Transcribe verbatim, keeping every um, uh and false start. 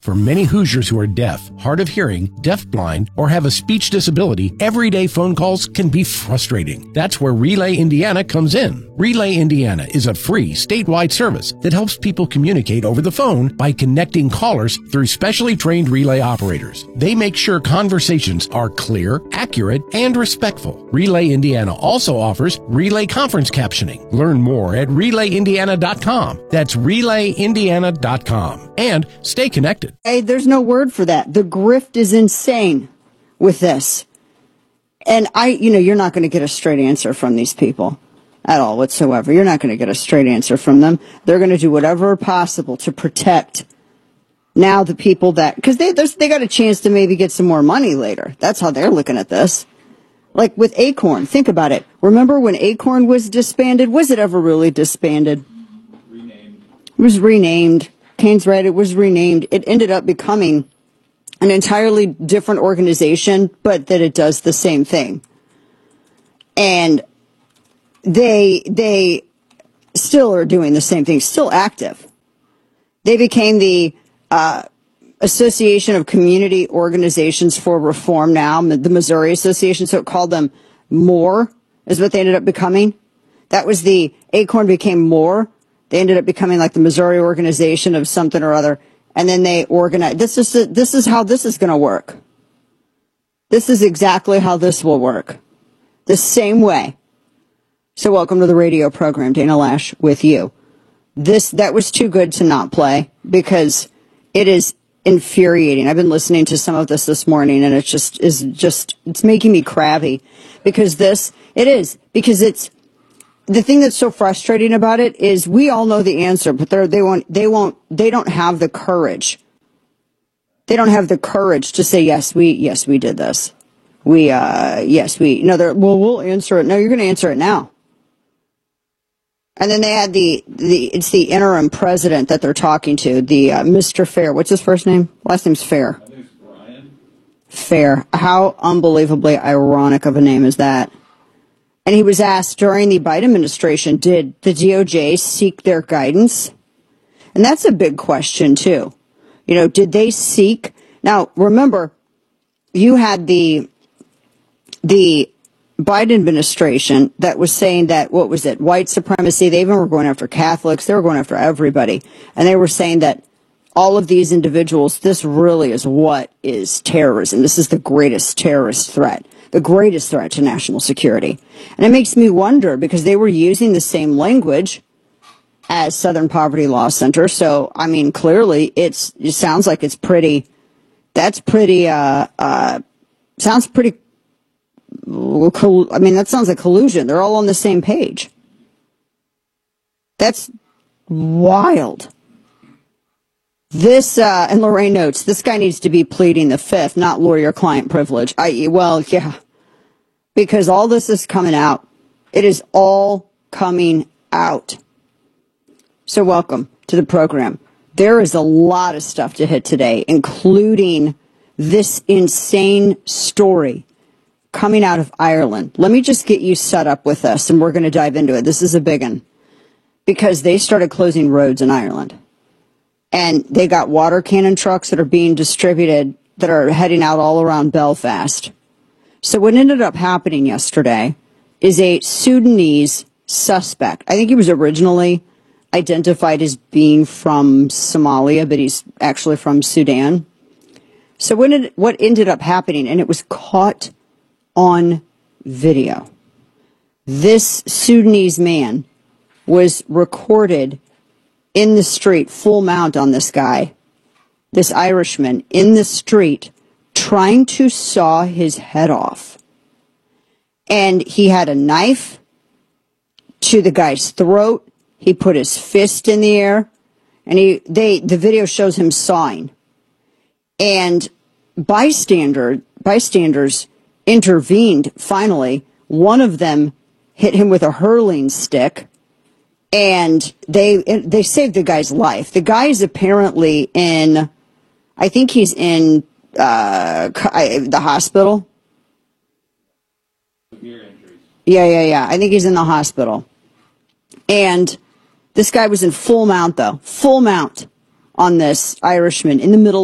For many Hoosiers who are deaf, hard of hearing, deafblind, or have a speech disability, everyday phone calls can be frustrating. That's where Relay Indiana comes in. Relay Indiana is a free statewide service that helps people communicate over the phone by connecting callers through specially trained relay operators. They make sure conversations are clear, accurate, and respectful. Relay Indiana also offers relay conference captioning. Learn more at relay indiana dot com. That's relay indiana dot com. And stay connected. Hey, there's no word for that. The grift is insane with this. And I, you know, you're not going to get a straight answer from these people at all whatsoever. You're not going to get a straight answer from them. They're going to do whatever possible to protect now the people that, because they, they got a chance to maybe get some more money later. That's how they're looking at this. Like with Acorn, think about it. Remember when Acorn was disbanded? Was it ever really disbanded? Renamed. It was renamed. Kane's right, it was renamed. It ended up becoming an entirely different organization, but that it does the same thing. And they they still are doing the same thing, still active. They became the uh, Association of Community Organizations for Reform now, the Missouri Association, so it called them MORE, is what they ended up becoming. That was the, Acorn became MORE. They ended up becoming like the Missouri Organization of something or other. And then they organized. This is, this is how this is going to work. This is exactly how this will work. The same way. So welcome to the radio program, Dana Lash with you. This, that was too good to not play because it is infuriating. I've been listening to some of this this morning and it just is just, it's making me crabby because this, it is, because it's, the thing that's so frustrating about it is we all know the answer, but they're, they won't, they won't, they don't have the courage. They don't have the courage to say, yes, we, yes, we did this. We, uh, yes, we, no, they're, well, we'll answer it. No, you're going to answer it now. And then they had the, the, it's the interim president that they're talking to, the, uh, Mister Fair. What's his first name? Last name's Fair. I think it's Brian. Fair. How unbelievably ironic of a name is that? And he was asked during the Biden administration, did the D O J seek their guidance? And that's a big question, too. You know, did they seek? Now, remember, you had the the Biden administration that was saying that, what was it, white supremacy? They even were going after Catholics. They were going after everybody. And they were saying that all of these individuals, this really is what is terrorism. This is the greatest terrorist threat. The greatest threat to national security. And it makes me wonder because they were using the same language as Southern Poverty Law Center. So, I mean, clearly it's, it sounds like it's pretty, that's pretty, uh, uh, sounds pretty, I mean, that sounds like collusion. They're all on the same page. That's wild. This, uh, and Lorraine notes, this guy needs to be pleading the fifth, not lawyer-client privilege. I, well, yeah, because all this is coming out. It is all coming out. So welcome to the program. There is a lot of stuff to hit today, including this insane story coming out of Ireland. Let me just get you set up with this, and we're going to dive into it. This is a big one, because they started closing roads in Ireland. And they got water cannon trucks that are being distributed that are heading out all around Belfast. So what ended up happening yesterday is a Sudanese suspect. I think he was originally identified as being from Somalia, but he's actually from Sudan. So what ended, what ended up happening, and it was caught on video. This Sudanese man was recorded in the street, full mount on this guy, this Irishman, in the street, trying to saw his head off. And he had a knife to the guy's throat. He put his fist in the air, and he, they, the video shows him sawing. And bystander, bystanders intervened, finally. One of them hit him with a hurling stick, and they they saved the guy's life. The guy is apparently in, I think he's in uh, the hospital. Severe injuries. Yeah, yeah, yeah. I think he's in the hospital. And this guy was in full mount, though. Full mount on this Irishman in the middle